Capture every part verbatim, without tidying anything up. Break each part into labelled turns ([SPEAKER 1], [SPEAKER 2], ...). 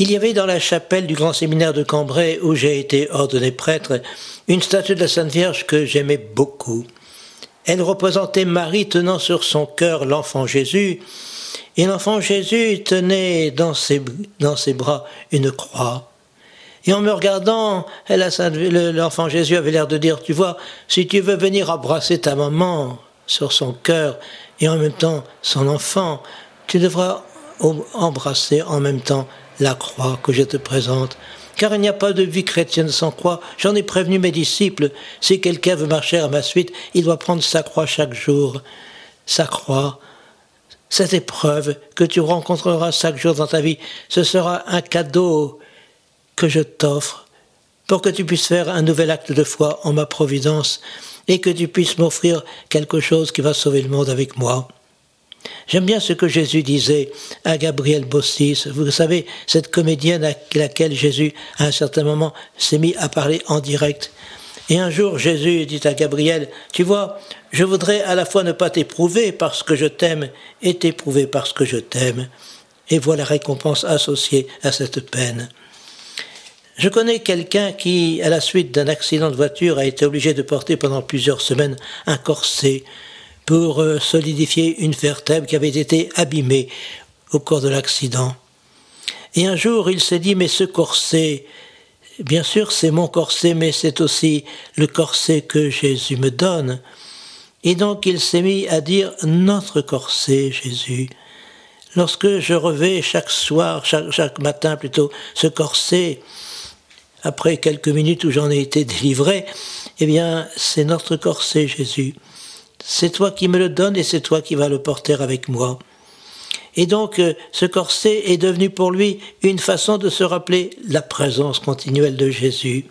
[SPEAKER 1] Il y avait dans la chapelle du grand séminaire de Cambrai, où j'ai été ordonné prêtre, une statue de la Sainte Vierge que j'aimais beaucoup. Elle représentait Marie tenant sur son cœur l'enfant Jésus, et l'enfant Jésus tenait dans ses, dans ses bras une croix. Et en me regardant, elle a, l'enfant Jésus avait l'air de dire, tu vois, si tu veux venir embrasser ta maman sur son cœur, et en même temps son enfant, tu devras embrasser en même temps la croix que je te présente. Car il n'y a pas de vie chrétienne sans croix. J'en ai prévenu mes disciples. Si quelqu'un veut marcher à ma suite, il doit prendre sa croix chaque jour. Sa croix, cette épreuve que tu rencontreras chaque jour dans ta vie, ce sera un cadeau que je t'offre pour que tu puisses faire un nouvel acte de foi en ma providence et que tu puisses m'offrir quelque chose qui va sauver le monde avec moi. J'aime bien ce que Jésus disait à Gabrielle Bossis. Vous savez, cette comédienne à laquelle Jésus, à un certain moment, s'est mis à parler en direct. Et un jour, Jésus dit à Gabrielle, « Tu vois, je voudrais à la fois ne pas t'éprouver parce que je t'aime et t'éprouver parce que je t'aime. » Et voilà la récompense associée à cette peine. Je connais quelqu'un qui, à la suite d'un accident de voiture, a été obligé de porter pendant plusieurs semaines un corset pour solidifier une vertèbre qui avait été abîmée au cours de l'accident. Et un jour, il s'est dit, mais ce corset, bien sûr c'est mon corset, mais c'est aussi le corset que Jésus me donne. Et donc il s'est mis à dire, notre corset, Jésus. Lorsque je revais chaque soir, chaque, chaque matin plutôt, ce corset, après quelques minutes où j'en ai été délivré, eh bien, c'est notre corset, Jésus. C'est toi qui me le donnes et c'est toi qui vas le porter avec moi. Et donc, ce corset est devenu pour lui une façon de se rappeler la présence continuelle de Jésus.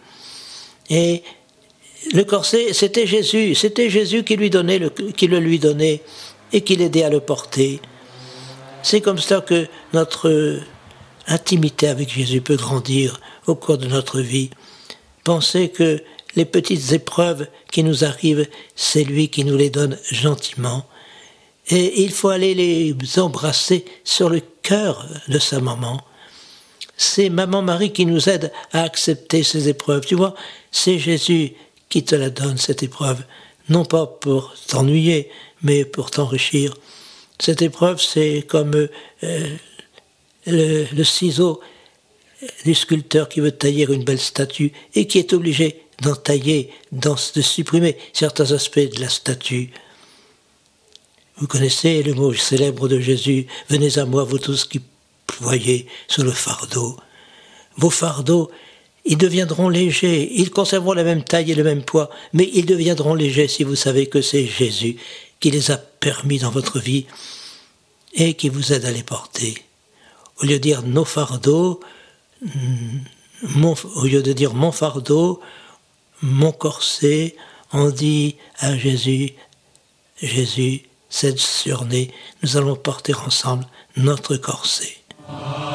[SPEAKER 1] Et le corset, c'était Jésus. C'était Jésus qui lui donnait, le, qui le lui donnait et qui l'aidait à le porter. C'est comme ça que notre intimité avec Jésus peut grandir au cours de notre vie. Pensez que les petites épreuves qui nous arrivent, c'est lui qui nous les donne gentiment. Et il faut aller les embrasser sur le cœur de sa maman. C'est Maman Marie qui nous aide à accepter ces épreuves. Tu vois, c'est Jésus qui te la donne, cette épreuve. Non pas pour t'ennuyer, mais pour t'enrichir. Cette épreuve, c'est comme euh, le, le ciseau du sculpteur qui veut tailler une belle statue et qui est obligé d'entailler, de supprimer certains aspects de la statue. Vous connaissez le mot célèbre de Jésus, « Venez à moi, vous tous qui ployez sous le fardeau ». Vos fardeaux, ils deviendront légers, ils conserveront la même taille et le même poids, mais ils deviendront légers si vous savez que c'est Jésus qui les a permis dans votre vie et qui vous aide à les porter. Au lieu de dire nos fardeaux, mon, au lieu de dire mon fardeau, mon corset, on dit à Jésus, Jésus, cette journée, nous allons porter ensemble notre corset.